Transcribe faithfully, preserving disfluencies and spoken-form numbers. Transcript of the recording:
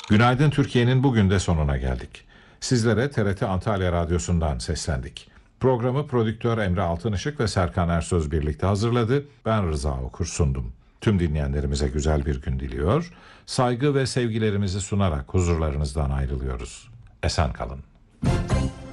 Günaydın Türkiye'nin bugün de sonuna geldik. Sizlere T R T Antalya Radyosu'ndan seslendik. Programı prodüktör Emre Altınışık ve Serkan Ersöz birlikte hazırladı. Ben Rıza Okur sundum. Tüm dinleyenlerimize güzel bir gün diliyor. Saygı ve sevgilerimizi sunarak huzurlarınızdan ayrılıyoruz. Esen kalın.